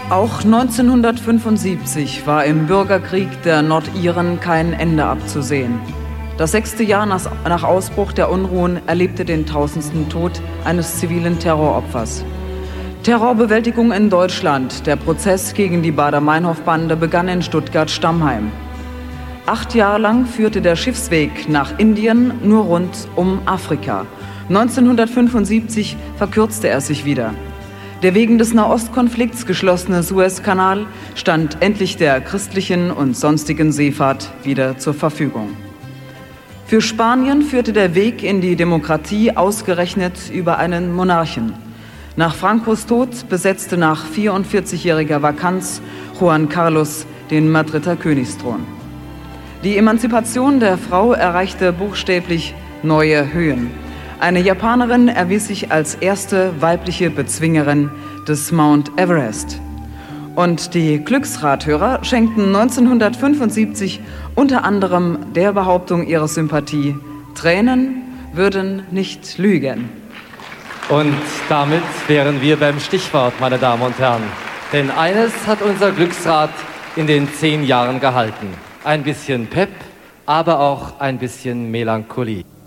Auch 1975 war im Bürgerkrieg der Nordiren kein Ende abzusehen. Das 6. Jahr nach Ausbruch der Unruhen erlebte den 1000. Tod eines zivilen Terroropfers. Terrorbewältigung in Deutschland. Der Prozess gegen die Baader-Meinhof-Bande begann in Stuttgart-Stammheim. 8 Jahre lang führte der Schiffsweg nach Indien nur rund um Afrika. 1975 verkürzte er sich wieder. Der wegen des Nahostkonflikts geschlossene Suezkanal stand endlich der christlichen und sonstigen Seefahrt wieder zur Verfügung. Für Spanien führte der Weg in die Demokratie ausgerechnet über einen Monarchen. Nach Francos Tod besetzte nach 44-jähriger Vakanz Juan Carlos den Madrider Königsthron. Die Emanzipation der Frau erreichte buchstäblich neue Höhen. Eine Japanerin erwies sich als erste weibliche Bezwingerin des Mount Everest. Und die Glücksrathörer schenkten 1975 unter anderem der Behauptung ihrer Sympathie: Tränen würden nicht lügen. Und damit wären wir beim Stichwort, meine Damen und Herren. Denn eines hat unser Glücksrad in den 10 Jahren gehalten. Ein bisschen Pep, aber auch ein bisschen Melancholie.